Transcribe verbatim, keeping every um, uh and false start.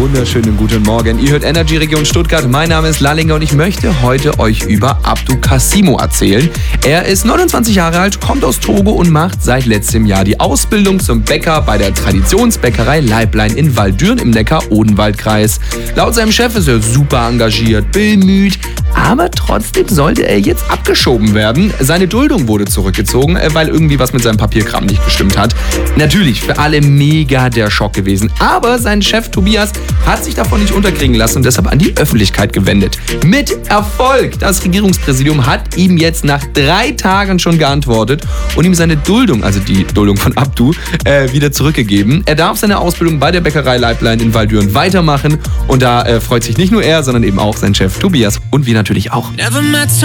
wunderschönen guten Morgen. Ihr hört Energy Region Stuttgart. Mein Name ist Lallinger und ich möchte heute euch über Abdou Cassimo erzählen. Er ist neunundzwanzig Jahre alt, kommt aus Togo und macht seit letztem Jahr die Ausbildung zum Bäcker bei der Traditionsbäckerei Leiblein in Waldürn im Neckar-Odenwald-Kreis. Laut seinem Chef ist er super engagiert, bemüht, aber trotzdem sollte er jetzt abgeschoben werden. Seine Duldung wurde zurückgezogen, weil irgendwie was mit seinem Papierkram nicht gestimmt hat. Natürlich für alle mega der Schock gewesen. Aber sein Chef Tobias hat sich davon nicht unterkriegen lassen und deshalb an die Öffentlichkeit gewendet. Mit Erfolg! Das Regierungspräsidium hat ihm jetzt nach drei Tagen schon geantwortet und ihm seine Duldung, also die Duldung von Abdou, äh, wieder zurückgegeben. Er darf seine Ausbildung bei der Bäckerei Leiblein in Waldürn weitermachen und da äh, freut sich nicht nur er, sondern eben auch sein Chef Tobias und wir natürlich auch.